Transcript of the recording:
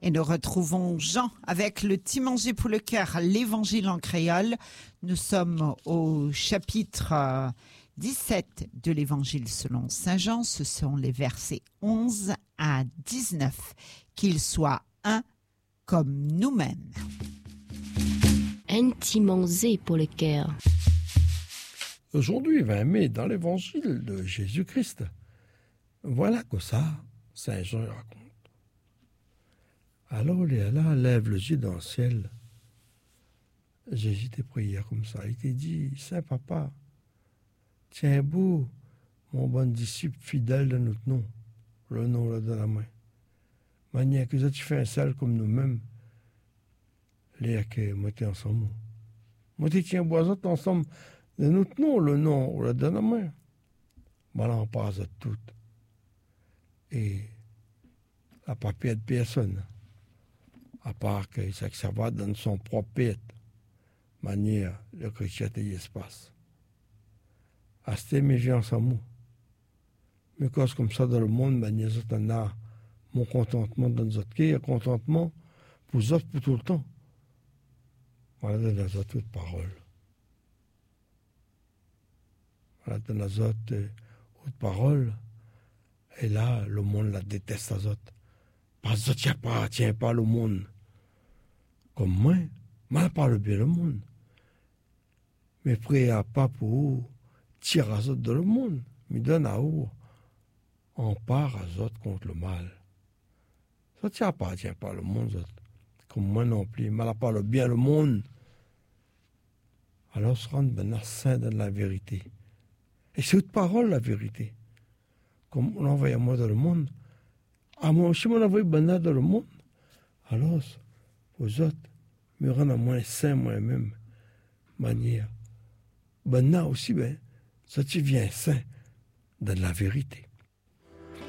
Et nous retrouvons Jean avec le petit manger pour le cœur, l'évangile en créole. Nous sommes au chapitre 17 de l'évangile selon Saint Jean. Ce sont les versets 11 à 19. Qu'il soit un comme nous-mêmes. Un petit manger pour le cœur. Aujourd'hui, 20 mai, dans l'évangile de Jésus-Christ, voilà que ça, Saint Jean raconte. Alors Léa lève le yeux dans le ciel. Jésus t'a prié comme ça. Il t'a dit, Saint Papa, tiens beau, mon bon disciple fidèle de notre nom, le nom là de la main. Manière que tu fais un seul comme nous-mêmes, Léa que moi t'es ensemble. Moi t'es tiens bois ensemble de notre nom, le nom là de la main. Voilà, on passe à tout. Et la papier de personne. À part que ça va dans son propre pète, manière le chrétien et l'espace. À ce mes gens ensemble. Mais cause comme ça dans le monde, manière on a mon contentement dans notre cœur, contentement pour les autres pour tout le temps. Voilà dans les autres paroles. Voilà dans les autres paroles. Et là, le monde la déteste les autres. Parce que tu n'appartiens pas au monde. Comme moi, mal parle bien le monde. Mais prêt à pas pour tirer à autres de le monde. Mais donne à où on part à autres contre le mal. Ça tu n'appartient pas au monde. Comme moi non plus. Mal parle bien le monde. Alors se rendre ben saint dans la vérité. Et c'est toute parole la vérité. Comme on envoie moi dans le monde. À moi aussi, on envoie ben dans le monde. Alors, aux autres, me rendre à moins saint moi-même, manière. Ben là aussi, ben, ça tu viens saint dans la vérité.